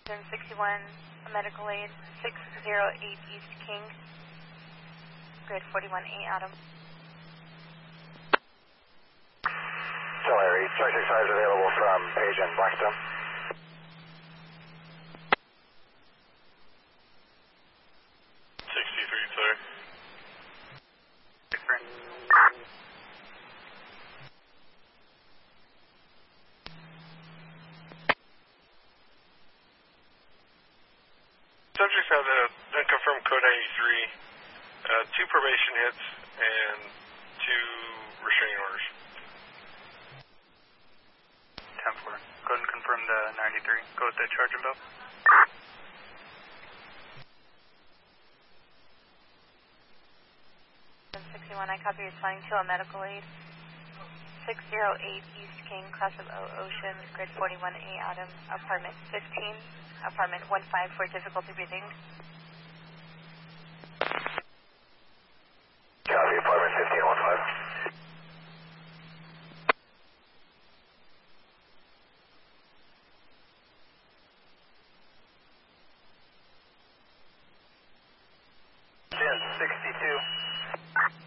61, medical aid, 608 East King, grid 41A, Adam. Larry, 265 is available from Page and Blackstone. Subjects have an unconfirmed code 93, 2 probation hits, and 2 restraining orders. 10-4. Go ahead and confirm the 93. Go with the charge and bill. I copy responding to a medical aid. 608 East King, cross of Ocean, grid 41A, Adam, apartment 15, apartment 15 for difficulty breathing. Copy, apartment 1515. Ten 62.